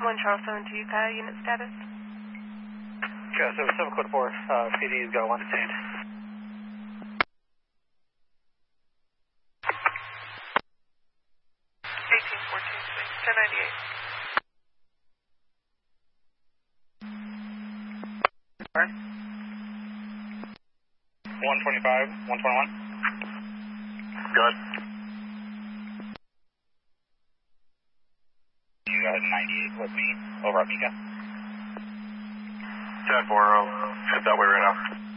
1 Charles 72, unit status. Okay, so 7 code 4, PD's got one detained. Sorry? 125, 121. Good. You got 98 with me, over at Mika. 10-4, head that way right now.